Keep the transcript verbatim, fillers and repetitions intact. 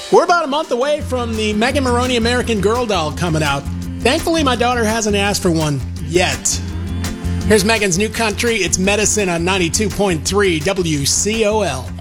We're about a month away from the Megan Moroney American Girl doll coming out. Thankfully, my daughter hasn't asked for one yet. Here's Megan's new country. It's Medicine on ninety-two point three W C O L.